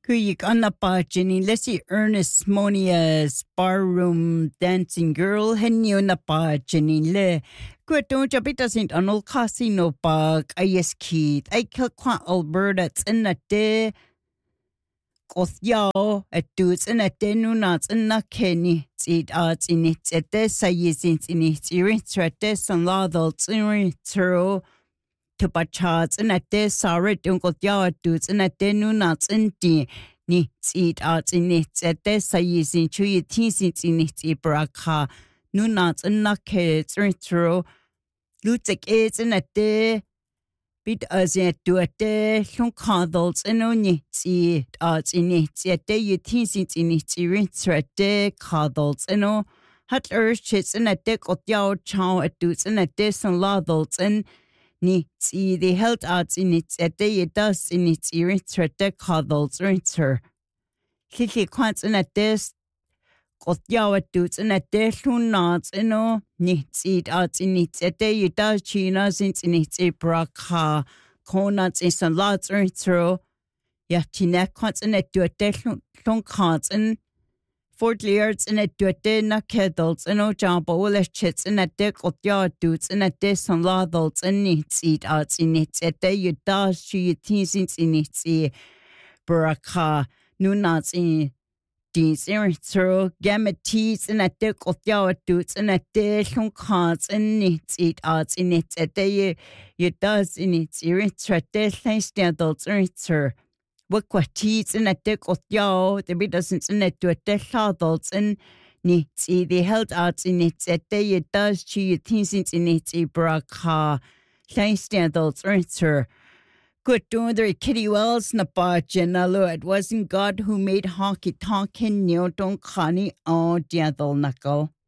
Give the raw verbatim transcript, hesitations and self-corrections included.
Kuyik anapa Jenny Leslie Ernest Monia's barroom dancing girl henyo napa Jenny le Kweto jabita Saint Arnold Casino bag ayeskit ay kilkwa Alberta in a de Kothyo at dudes in a de nunats in a kenny it arts in it at this sayizins in it irintrate and ladles in through to bachats and at this sorry don't go yard dudes and at the nuts and tea ni eat out in it at this sayizin chu teens in it ibraka nuts and nuggets in through lutek is and at the bit as it do at the long cuddles and only eat out in it at the you teens in it irintrate cuddles and all hat urchits and at the got yard chow at dudes and at this and ladles and ni see the health arts in it at the does in its ear the cuddles rinser. Kiki quants in at this got yawa dudes and at this who nods and no ni see arts in it at the does chinas in its a braka conuts in some lots rinser. Yatina quants in it do a long cards and Fort Leards in a duete na keddles and o jumbo will chits in a dick of yard dudes in a dis on ladles and needs eat arts in it at day you dash she teasings in its e buraka nunuts in these in through gamma teas in a dick of yard dudes in a dish on cards and needs eat arts in it at day you does in its ear tradition standards in her. What quatis in a dick of yaw, the bit doesn't in it to a dish adults and ni see the held arts in it at day it does she things in it a braka shine standards answer. Good doing there Kitty Wells na Jenalo. It wasn't God who made honky tonkin no don't conny oh gentle knuckle.